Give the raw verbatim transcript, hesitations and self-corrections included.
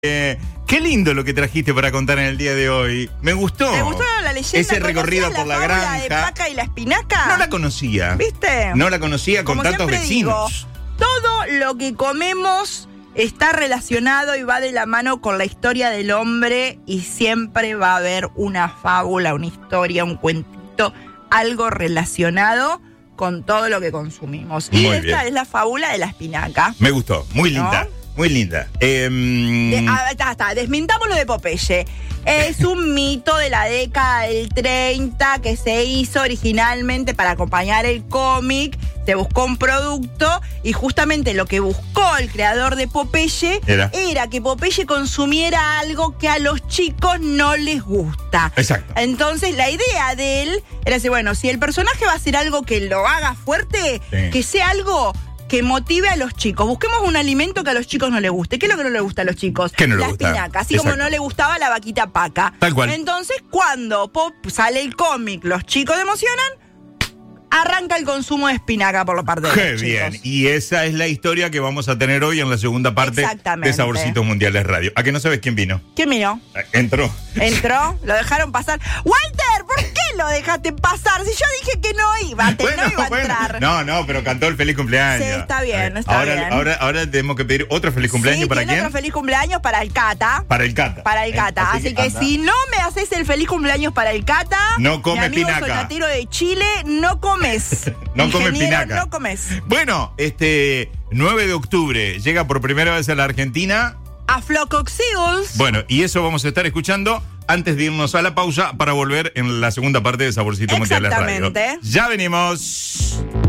Eh, qué lindo lo que trajiste para contar en el día de hoy. Me gustó. Me gustó la leyenda. Ese recorrido por la, la granja. de Paca y la espinaca? No la conocía. ¿Viste? No la conocía con Como tantos siempre vecinos. Digo, todo lo que comemos está relacionado y va de la mano con la historia del hombre y siempre va a haber una fábula, una historia, un cuentito, algo relacionado con todo lo que consumimos. Muy y esta bien. es la fábula de la espinaca. Me gustó. Muy linda. ¿No? Muy linda. Eh, De, ah, está, está. Desmintamos lo de Popeye. Es un mito de la década del treinta que se hizo originalmente para acompañar el cómic. Se buscó un producto y justamente lo que buscó el creador de Popeye Era. era que Popeye consumiera algo que a los chicos no les gusta. Exacto. Entonces la idea de él era decir, bueno, si el personaje va a hacer algo que lo haga fuerte, Sí. que sea algo que motive a los chicos. Busquemos un alimento que a los chicos no les guste. ¿Qué es lo que no les gusta a los chicos? ¿Qué no les la gusta? espinaca, así Exacto. como no le gustaba la vaquita Paca. Tal cual. Entonces, cuando Pop sale el cómic, los chicos se emocionan, arranca el consumo de espinaca por la parte de Qué los bien. chicos. Y esa es la historia que vamos a tener hoy en la segunda parte Exactamente. de Saborcitos Mundiales Radio. ¿A que no sabes quién vino? ¿Quién miró? Eh, Entró. Entró, lo dejaron pasar. Walter, ¿por qué lo dejaste pasar? Si yo dije que no iba, te, no iba a entrar. No, no, pero cantó el feliz cumpleaños. Sí, está bien, está ahora, bien. Ahora, ahora tenemos que pedir otro feliz cumpleaños Sí, para tiene quién. otro feliz cumpleaños para el Cata. Para el Cata. Para el ¿Eh? Cata. Así, que, anda. si no me haces el feliz cumpleaños para el Cata, No come mi amigo espinaca. Sonatero de Chile, no comes. No come Ingeniero, espinaca. No comes. Bueno, este nueve de octubre llega por primera vez a la Argentina. Aflocoxius. Bueno, y eso vamos a estar escuchando antes de irnos a la pausa para volver en la segunda parte de Saborcito Mundiales Radio. Exactamente. Ya venimos.